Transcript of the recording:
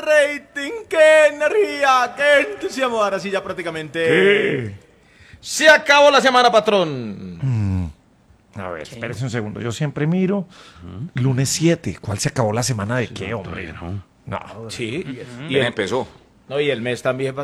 rating, qué energía, qué entusiasmo. Ahora sí, ya prácticamente. Se acabó la semana, patrón. A ver, espérese un segundo. Yo siempre miro. Lunes 7. ¿Cuál se acabó la semana de qué, hombre? No. Sí. Y empezó. No, y el mes también,